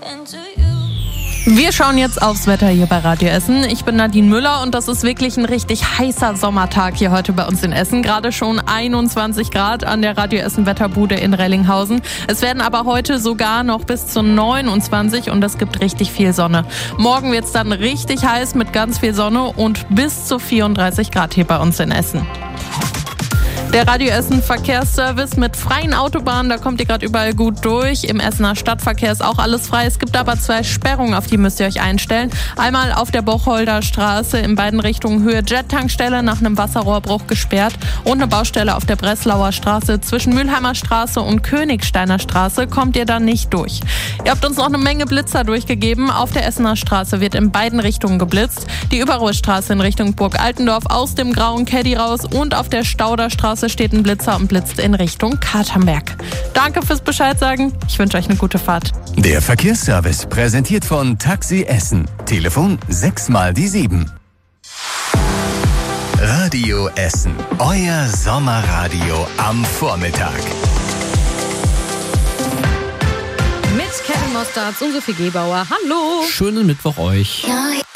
Wir schauen jetzt aufs Wetter hier bei Radio Essen. Ich bin Nadine Müller und das ist wirklich ein richtig heißer Sommertag hier heute bei uns in Essen. Gerade schon 21 Grad an der Radio Essen Wetterbude in Rellinghausen. Es werden aber heute sogar noch bis zu 29 und es gibt richtig viel Sonne. Morgen wird es dann richtig heiß mit ganz viel Sonne und bis zu 34 Grad hier bei uns in Essen. Der Radio Essen Verkehrsservice mit freien Autobahnen, da kommt ihr gerade überall gut durch. Im Essener Stadtverkehr ist auch alles frei. Es gibt aber 2 Sperrungen, auf die müsst ihr euch einstellen. Einmal auf der Bocholder Straße in beiden Richtungen Höhe Jet-Tankstelle nach einem Wasserrohrbruch gesperrt und eine Baustelle auf der Breslauer Straße zwischen Mülheimer Straße und Königsteiner Straße kommt ihr dann nicht durch. Ihr habt uns noch eine Menge Blitzer durchgegeben. Auf der Essener Straße wird in beiden Richtungen geblitzt. Die Überruhrstraße in Richtung Burg Altendorf aus dem grauen Caddy raus und auf der Stauderstraße steht ein Blitzer und blitzt in Richtung Katernberg. Danke fürs Bescheid sagen. Ich wünsche euch eine gute Fahrt. Der Verkehrsservice präsentiert von Taxi Essen. Telefon 6x7. Radio Essen. Euer Sommerradio am Vormittag. Mit Kevin Mostards und Sophie Gebauer. Hallo. Schönen Mittwoch euch.